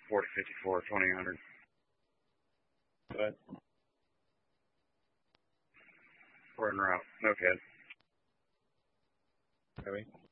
4054, 2000. But we're en route. No kid. Heavy.